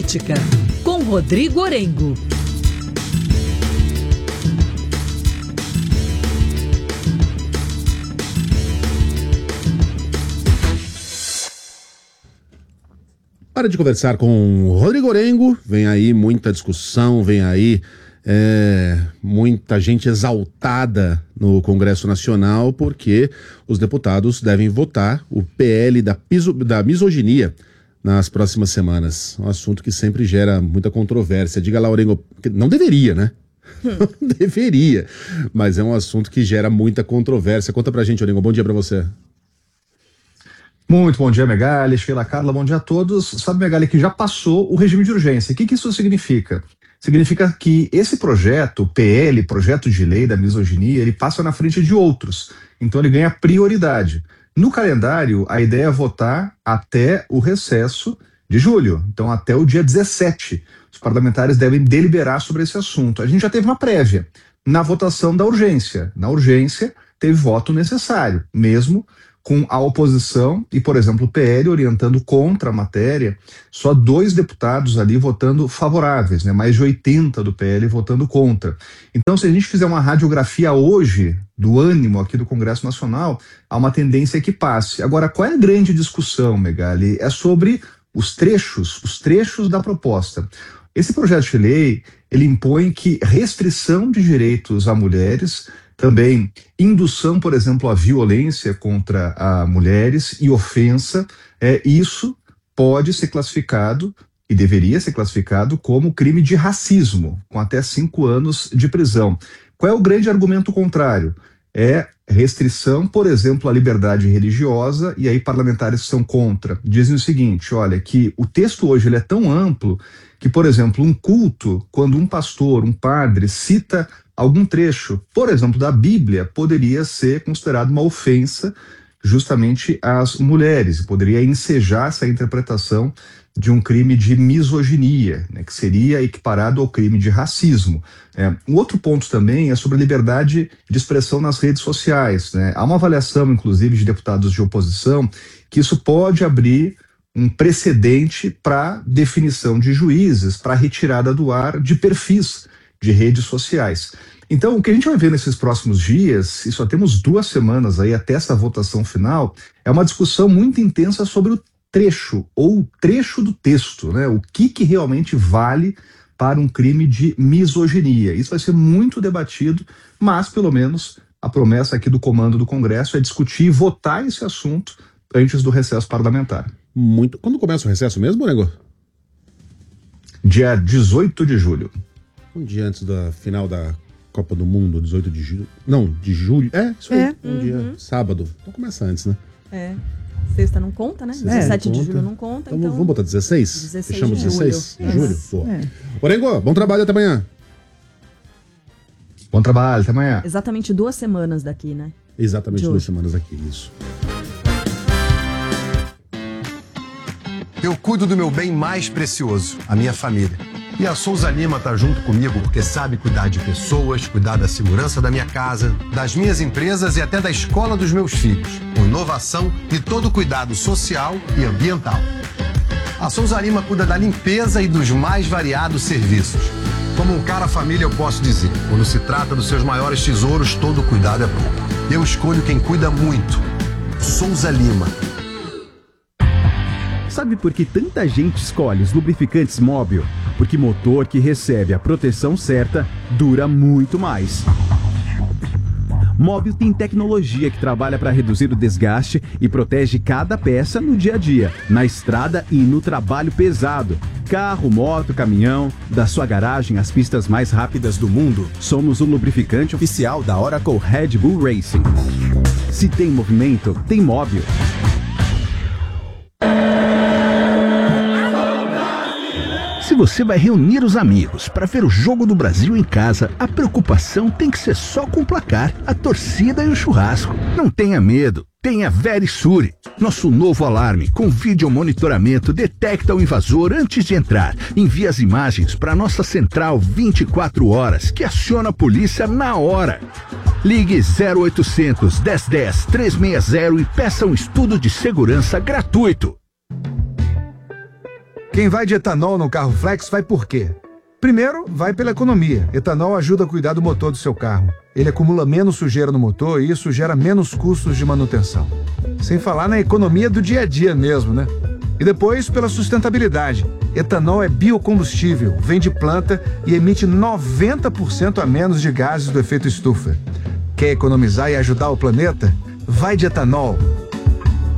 Política, com Rodrigo Orengo. Hora de conversar com o Rodrigo Orengo. Vem aí muita discussão, vem aí muita gente exaltada no Congresso Nacional, porque os deputados devem votar o PL da misoginia nas próximas semanas. Um assunto que sempre gera muita controvérsia. Diga lá, Orengo, não deveria, né? Não deveria, mas é um assunto que gera muita controvérsia. Conta pra gente, Orengo. Bom dia pra você. Muito bom dia, Megali, Sheila, Carla, bom dia a todos. Sabe, Megali, que já passou o regime de urgência. O que isso significa? Significa que esse projeto, o PL, projeto de lei da misoginia, ele passa na frente de outros. Então ele ganha prioridade. No calendário, a ideia é votar até o recesso de julho. Então até o dia 17. Os parlamentares devem deliberar sobre esse assunto. A gente já teve uma prévia na votação da urgência. Na urgência, teve voto necessário, mesmo com a oposição e, por exemplo, o PL orientando contra a matéria, só 2 deputados ali votando favoráveis, né? Mais de 80 do PL votando contra. Então, se a gente fizer uma radiografia hoje do ânimo aqui do Congresso Nacional, há uma tendência que passe. Agora, qual é a grande discussão, Megali? É sobre os trechos da proposta. Esse projeto de lei, ele impõe que restrição de direitos a mulheres, também indução, por exemplo, à violência contra mulheres e ofensa, isso pode ser classificado e deveria ser classificado como crime de racismo, com até 5 anos de prisão. Qual é o grande argumento contrário? É restrição, por exemplo, à liberdade religiosa, e aí parlamentares são contra. Dizem o seguinte, olha, que o texto hoje ele é tão amplo que, por exemplo, um culto, quando um pastor, um padre, cita algum trecho, por exemplo, da Bíblia, poderia ser considerado uma ofensa justamente às mulheres, poderia ensejar essa interpretação de um crime de misoginia, né, que seria equiparado ao crime de racismo. Um outro ponto também é sobre a liberdade de expressão nas redes sociais, né? Há uma avaliação, inclusive, de deputados de oposição, que isso pode abrir um precedente para definição de juízes, para retirada do ar de perfis de redes sociais. Então, o que a gente vai ver nesses próximos dias, e só temos 2 semanas aí até essa votação final, é uma discussão muito intensa sobre o trecho, ou o trecho do texto, né? O que realmente vale para um crime de misoginia. Isso vai ser muito debatido, mas, pelo menos, a promessa aqui do comando do Congresso é discutir e votar esse assunto antes do recesso parlamentar. Quando começa o recesso mesmo, Orengo? Dia 18 de julho. Um dia antes da final da Copa do Mundo, 18 de julho. Não, de julho. Isso aí. Dia sábado. Então começa antes, né? Sexta não conta, né? 17 de julho não conta. Então vamos botar 16? 16 Fechamos de 16 de julho? Pô. É. Orengo, bom trabalho, até amanhã. Bom trabalho, até amanhã. Exatamente 2 semanas daqui, né? Exatamente 2 semanas aqui, isso. Eu cuido do meu bem mais precioso, a minha família. E a Souza Lima tá junto comigo porque sabe cuidar de pessoas, cuidar da segurança da minha casa, das minhas empresas e até da escola dos meus filhos, com inovação e todo o cuidado social e ambiental. A Souza Lima cuida da limpeza e dos mais variados serviços. Como um cara família, eu posso dizer, quando se trata dos seus maiores tesouros, todo cuidado é bom. Eu escolho quem cuida muito. Souza Lima. Sabe por que tanta gente escolhe os lubrificantes Móbil? Porque motor que recebe a proteção certa dura muito mais. Móbil tem tecnologia que trabalha para reduzir o desgaste e protege cada peça no dia a dia, na estrada e no trabalho pesado. Carro, moto, caminhão, da sua garagem às pistas mais rápidas do mundo, somos o lubrificante oficial da Oracle Red Bull Racing. Se tem movimento, tem Móbil. Se você vai reunir os amigos para ver o Jogo do Brasil em casa, a preocupação tem que ser só com o placar, a torcida e o churrasco. Não tenha medo, tenha Verisure. Nosso novo alarme com vídeo monitoramento detecta o invasor antes de entrar. Envia as imagens para nossa central 24 horas, que aciona a polícia na hora. Ligue 0800 1010 360 e peça um estudo de segurança gratuito. Quem vai de etanol no carro flex vai por quê? Primeiro, vai pela economia. Etanol ajuda a cuidar do motor do seu carro. Ele acumula menos sujeira no motor e isso gera menos custos de manutenção. Sem falar na economia do dia a dia mesmo, né? E depois, pela sustentabilidade. Etanol é biocombustível, vem de planta e emite 90% a menos de gases do efeito estufa. Quer economizar e ajudar o planeta? Vai de etanol.